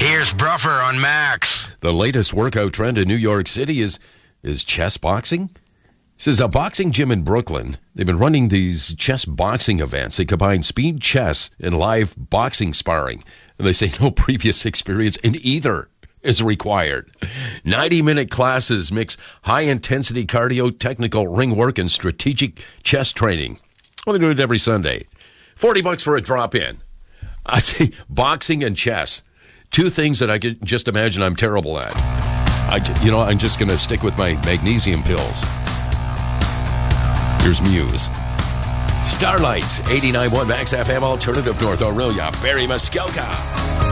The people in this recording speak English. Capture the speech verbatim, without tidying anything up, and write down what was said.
Here's Bruffer on Max. The latest workout trend in New York City is is chess boxing. This is a boxing gym in Brooklyn. They've been running these chess boxing events. They combine speed chess and live boxing sparring. And they say no previous experience in either is required. ninety-minute classes mix high-intensity cardio, technical ring work, and strategic chess training. Well, they do it every Sunday. forty bucks for a drop-in. I say boxing and chess. Two things that I could just imagine I'm terrible at. I, you know, I'm just going to stick with my magnesium pills. Here's Muse. Starlights, eighty-nine point one Max F M Alternative North Aurelia, Barry Muskoka.